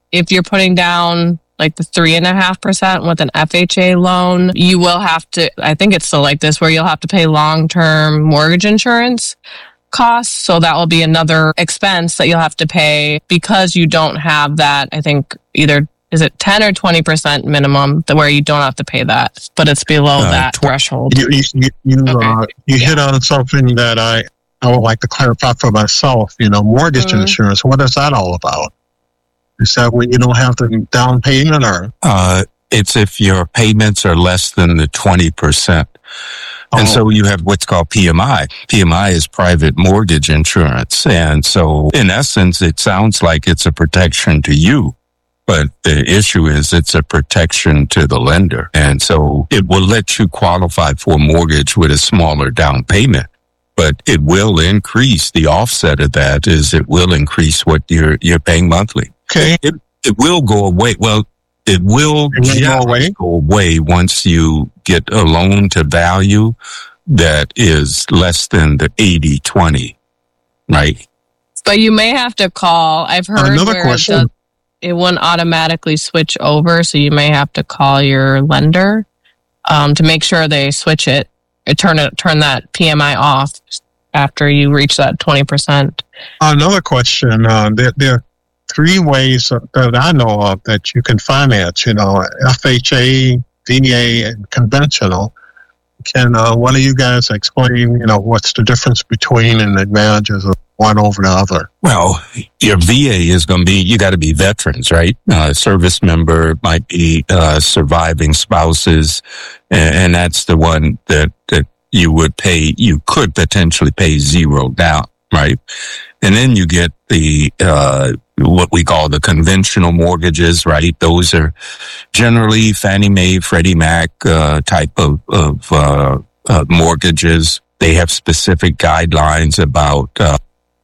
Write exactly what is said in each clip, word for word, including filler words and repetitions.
if you're putting down like the three and a half percent with an F H A loan, you will have to, I think it's still like this, where you'll have to pay long-term mortgage insurance costs. So that will be another expense that you'll have to pay because you don't have that, I think either, is it ten or twenty percent minimum that where you don't have to pay that, but it's below uh, that tw- threshold. You, you, you, you, okay. uh, you yeah. hit on something that I, I would like to clarify for myself. You know, mortgage mm-hmm. insurance, what is that all about? Is that when you don't have the down payment or? Uh, it's if your payments are less than the twenty percent. And oh. so you have what's called P M I. P M I is private mortgage insurance. And so in essence, it sounds like it's a protection to you. But the issue is it's a protection to the lender. And so it will let you qualify for a mortgage with a smaller down payment. But it will increase, the offset of that is it will increase what you're you're paying monthly. Okay. It, it will go away. Well, it will it go away? go away once you get a loan to value that is less than the eighty twenty, right? But you may have to call. I've heard Another where question. It, does, it won't automatically switch over, so you may have to call your lender um, to make sure they switch it, or turn it, turn that P M I off after you reach that twenty percent. Another question. Uh, there, there three ways that I know of that you can finance, you know, F H A, V A, and conventional. Can uh, one of you guys explain, you know, what's the difference between and the advantages of one over the other? Well, your V A is going to be, you got to be veterans, right? Uh, service member might be uh, surviving spouses, and, and that's the one that, that you would pay, you could potentially pay zero down, right? And then you get the, uh, what we call the conventional mortgages, right? Those are generally Fannie Mae, Freddie Mac, uh, type of, of, uh, uh, mortgages. They have specific guidelines about, uh,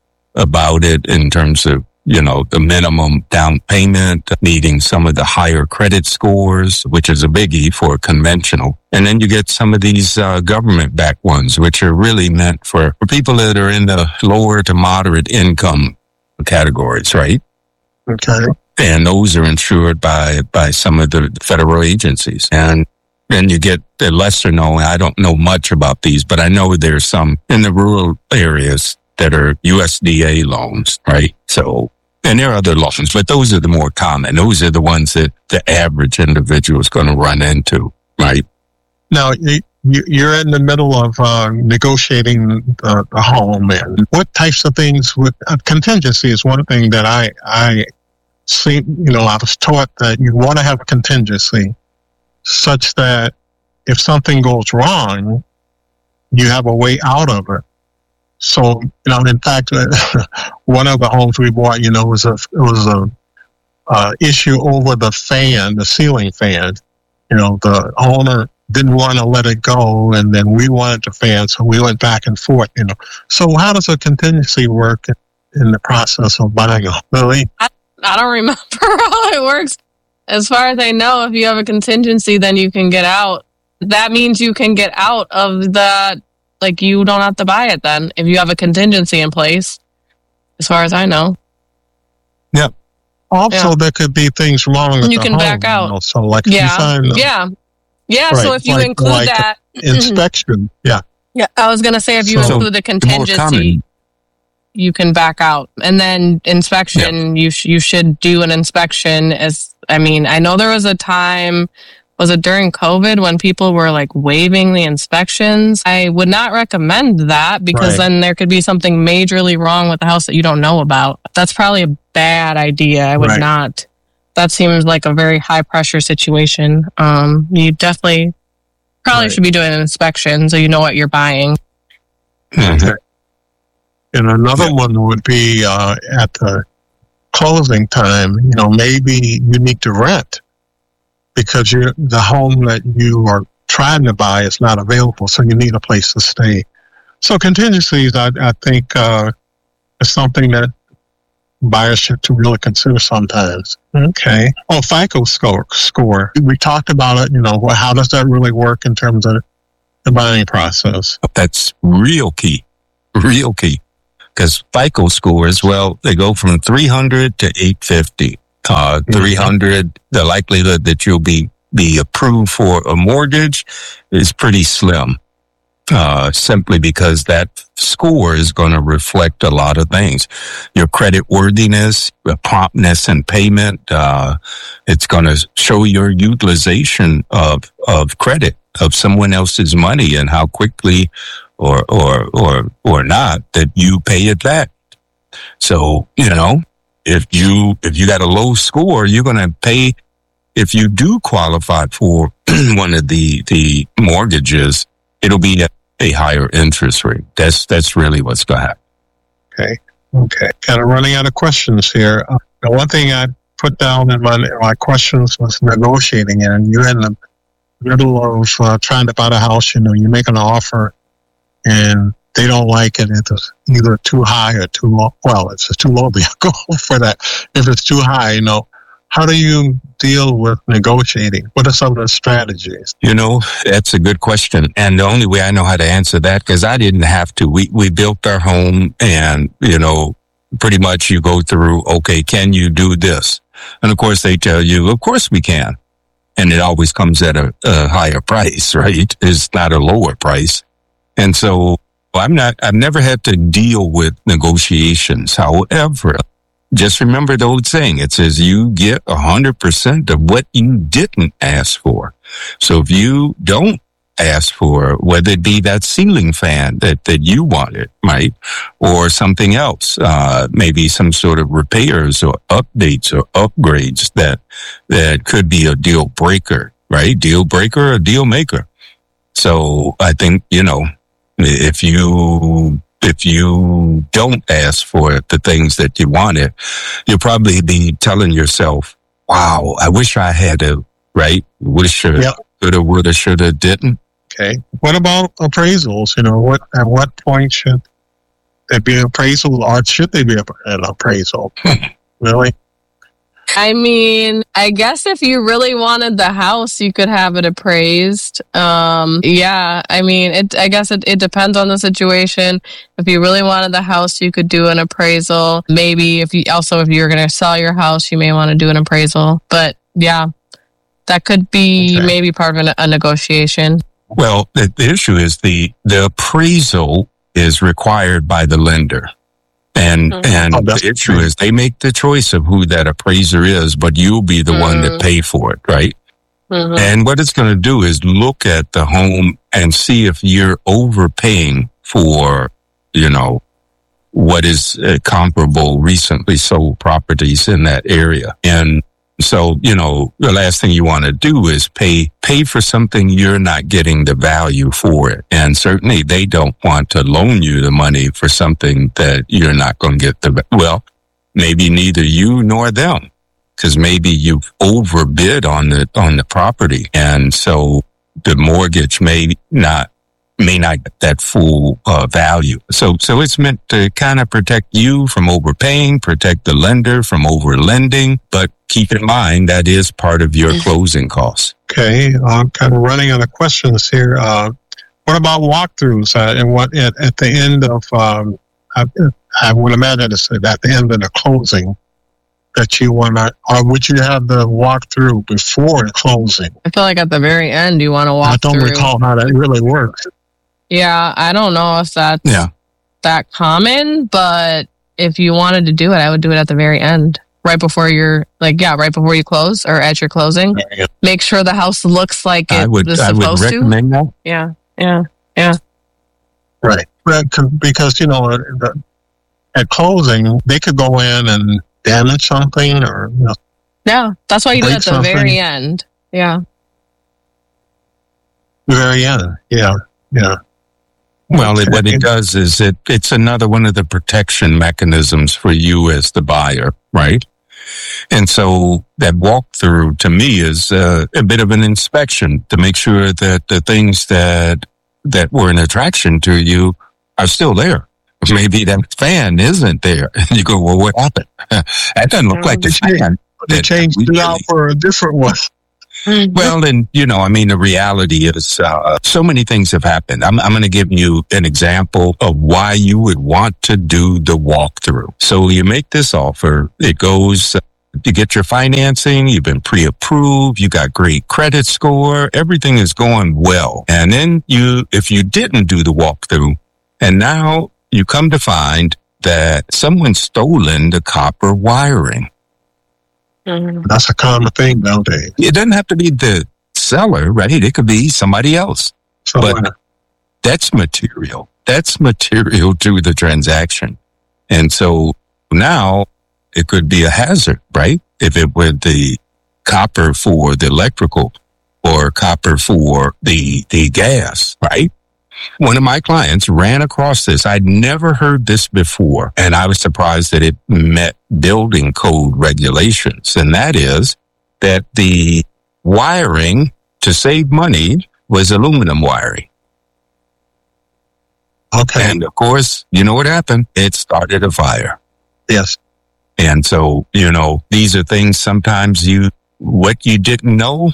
about it in terms of, you know, the minimum down payment, needing some of the higher credit scores, which is a biggie for conventional. And then you get some of these uh, government-backed ones, which are really meant for, for people that are in the lower to moderate income categories, right? Okay. And those are insured by, by some of the federal agencies. And then you get the lesser known, I don't know much about these, but I know there's some in the rural areas that are U S D A loans, right? So, and there are other loans, but those are the more common. Those are the ones that the average individual is going to run into, right? Now, you're in the middle of uh, negotiating the, the home, and what types of things with uh, contingency is one thing that I, I see, you know, I was taught that you want to have a contingency such that if something goes wrong, you have a way out of it. So, you know, in fact, one of the homes we bought, you know, was a, it was a, uh, issue over the fan, the ceiling fan. You know, the owner didn't want to let it go, and then we wanted the fan, so we went back and forth, you know. So how does a contingency work in the process of buying a Lily? I, I don't remember how it works. As far as I know, if you have a contingency, then you can get out. That means you can get out of the, like, you don't have to buy it then, if you have a contingency in place, as far as I know. Yep. Also, yeah. there could be things wrong with you the can home, back out. You know, so, like, if yeah. you find them, yeah. Yeah, right, so if you like, include like that... inspection, yeah. Yeah, I was going to say, if you So, include the contingency, you can back out. And then inspection, yeah. you sh- you should do an inspection as... I mean, I know there was a time... Was it during COVID when people were like waiving the inspections? I would not recommend that because right. then there could be something majorly wrong with the house that you don't know about. That's probably a bad idea. I would right. not. That seems like a very high pressure situation. Um, you definitely probably right. should be doing an inspection so you know what you're buying. Mm-hmm. And another yeah. one would be uh, at the closing time, you know, maybe you need to rent. Because you're, the home that you are trying to buy is not available, so you need a place to stay. So contingencies, I, I think, uh, is something that buyers should to really consider sometimes. Okay. Oh, FICO score. Score. We talked about it. You know, how does that really work in terms of the buying process? That's real key. Real key. Because FICO scores, well, they go from three hundred to eight fifty. Uh, three hundred, the likelihood that you'll be, be approved for a mortgage is pretty slim. Uh, simply because that score is going to reflect a lot of things. Your credit worthiness, promptness in payment, uh, it's going to show your utilization of, of credit, of someone else's money, and how quickly or, or, or, or not that you pay it back. So, you know, if you, if you got a low score, you're going to pay, if you do qualify for one of the, the mortgages, it'll be a, a higher interest rate. That's, that's really what's going to happen. Okay. Okay. Kind of running out of questions here. Uh, the one thing I put down in my, my questions was negotiating, and you're in the middle of uh, trying to buy a house. You know, you make an offer and they don't like it. It's either too high or too low. Well, it's too low. They go for that. If it's too high, you know, how do you deal with negotiating? What are some of the strategies? You know, that's a good question. And the only way I know how to answer that, because I didn't have to, we, we built our home, and, you know, pretty much you go through, okay, can you do this? And of course they tell you, of course we can. And it always comes at a, a higher price, right? It's not a lower price. And so I'm not, I've never had to deal with negotiations. However, just remember the old saying. It says you get a hundred percent of what you didn't ask for. So if you don't ask for, whether it be that ceiling fan that, that you wanted, right? Or something else, uh, maybe some sort of repairs or updates or upgrades that, that could be a deal breaker, right? Deal breaker or deal maker. So I think, you know, if you, if you don't ask for the things that you wanted, you'll probably be telling yourself, wow, I wish I had a, right? Wish I yep. coulda, woulda, shoulda, didn't. Okay. What about appraisals? You know, what, at what point should there be an appraisal, or should they be an appraisal? Really? I mean, I guess if you really wanted the house, you could have it appraised. Um, yeah, I mean, it. I guess it, it depends on the situation. If you really wanted the house, you could do an appraisal. Maybe if you also, if you're going to sell your house, you may want to do an appraisal. But yeah, that could be okay. Maybe part of a, a negotiation. Well, the, the issue is the, the appraisal is required by the lender. And, mm-hmm. and oh, the issue is they make the choice of who that appraiser is, but you'll be the mm-hmm. one that pay for it, right? Mm-hmm. And what it's going to do is look at the home and see if you're overpaying for, you know, what is uh, comparable recently sold properties in that area. And so, you know, the last thing you want to do is pay, pay for something you're not getting the value for it. And certainly they don't want to loan you the money for something that you're not going to get the, well, maybe neither you nor them, because maybe you've overbid on the, on the property. And so the mortgage may not, may not get that full uh, value. So, so it's meant to kind of protect you from overpaying, protect the lender from overlending, but keep in mind that is part of your closing costs. Okay, I'm kind of running out of questions here. Uh, what about walkthroughs? Uh, and what at, at the end of, um, I, I would imagine it's at the end of the closing that you want to, or would you have the walkthrough before the closing? I feel like at the very end you want to walk through. I don't through. recall how that really works. Yeah, I don't know if that's yeah. that common, but if you wanted to do it, I would do it at the very end. Right before you're, like, yeah, right before you close or at your closing. Yeah. Make sure the house looks like it I would, was I supposed would recommend to. that. Yeah, yeah, yeah. Right. Because, you know, at closing, they could go in and damage something or, you know. Yeah, that's why you do it at the something. very end. Yeah. The very end. Yeah, yeah. Well, it, what it does is it, it's another one of the protection mechanisms for you as the buyer, right? And so that walkthrough to me is uh, a bit of an inspection to make sure that the things that, that were an attraction to you are still there. Maybe that fan isn't there. And you go, well, what happened? That doesn't look like the fan. They changed it out for a different one. Well, and, you know, I mean, the reality is uh, so many things have happened. I'm, I'm going to give you an example of why you would want to do the walkthrough. So you make this offer. It goes to get your financing. You've been pre-approved. You got great credit score. Everything is going well. And then you, if you didn't do the walkthrough, and now you come to find that someone's stolen the copper wiring. Mm-hmm. That's a common thing nowadays. It doesn't have to be the seller, right? It could be somebody else. So, but uh, that's material. That's material to the transaction. And so now it could be a hazard, right? If it were the copper for the electrical or copper for the, the gas, right? One of my clients ran across this. I'd never heard this before, and I was surprised that it met building code regulations. And that is that the wiring to save money was aluminum wiring. Okay. And of course, you know what happened? It started a fire. Yes. And so, you know, these are things sometimes you, what you didn't know.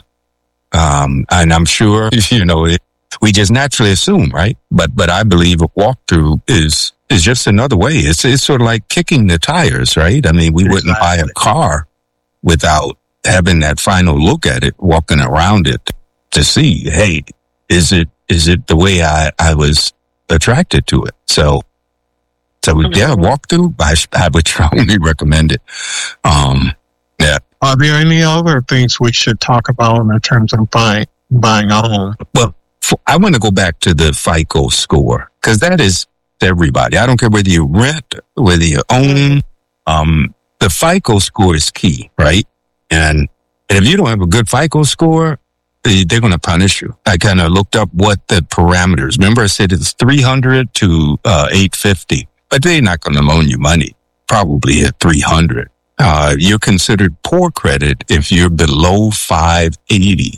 Um, and I'm sure, you know, it, we just naturally assume, right? But, but I believe a walkthrough is, is just another way. It's, it's sort of like kicking the tires, right? I mean, we exactly. wouldn't buy a car without having that final look at it, walking around it to see, hey, is it, is it the way I, I was attracted to it? So, so yeah, walkthrough, I, I would strongly recommend it. Um, yeah. Are there any other things we should talk about in terms of buying, buying a home? Well, for, I want to go back to the FICO score, because that is everybody. I don't care whether you rent, whether you own, um, the FICO score is key, right? And, and if you don't have a good FICO score, they're going to punish you. I kind of looked up what the parameters. Remember, I said it's three hundred to uh, eight fifty, but they're not going to loan you money. Probably at three hundred. Uh, you're considered poor credit if you're below five eighty.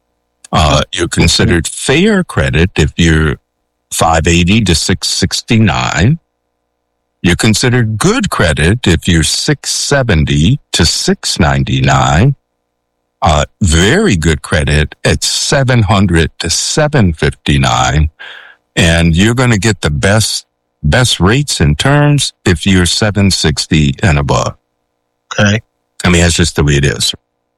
Uh, you're considered fair credit if you're five eighty to six sixty-nine. You're considered good credit if you're six seventy to six ninety-nine. Uh, very good credit at seven hundred to seven fifty-nine. And you're going to get the best, best rates and terms if you're seven sixty and above. Okay. I mean, that's just the way it is.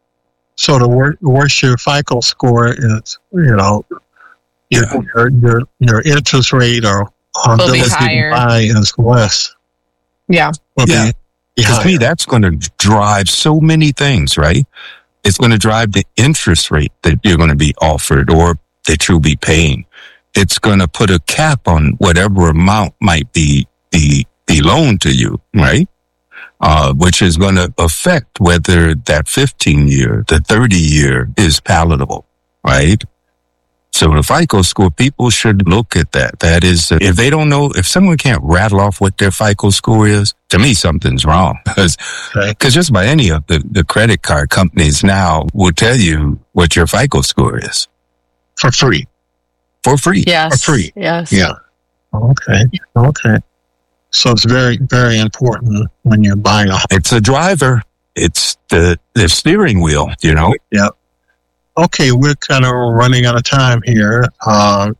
So the wor- worse your FICO score is, you know, your, Yeah. your, your, your interest rate or Will be ability to higher. buy is less. Yeah. Will be- Yeah. be Because me, higher. that's going to drive so many things, right? It's going to drive the interest rate that you're going to be offered or that you'll be paying. It's going to put a cap on whatever amount might be the, the loan to you, right? Uh, which is going to affect whether that fifteen year, the thirty year is palatable, right? So the FICO score, people should look at that. That is, if they don't know, if someone can't rattle off what their FICO score is, to me, something's wrong. Because Okay. just about any of the, the credit card companies now will tell you what your FICO score is For free. for free. Yes. For free. Yes. Yeah. Okay. Okay. So it's very, very important when you're buying a home. It's a driver. It's the, the steering wheel, you know? Yeah. Okay, we're kind of running out of time here. Uh,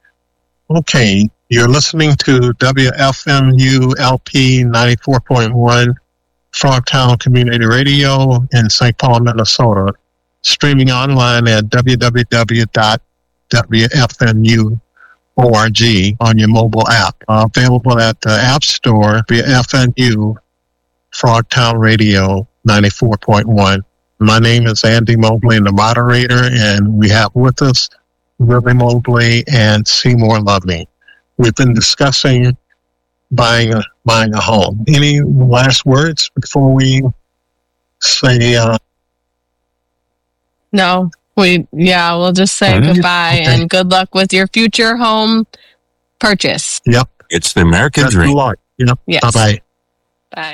okay, you're listening to W F M U L P ninety-four point one, Frogtown Community Radio in Saint Paul, Minnesota. Streaming online at w w w dot w f m u dot org on your mobile app. Uh, available at the App Store, W F M U Frogtown Radio ninety-four point one. My name is Andy Mobley, the moderator, and we have with us Willie Mobley and Seymour Lovely. We've been discussing buying a buying a home. Any last words before we say? Uh, No, we, yeah, we'll just say Mhm. goodbye Okay. and good luck with your future home purchase. yep. It's the American That's dream. a lot. Yep. Yes. Bye bye.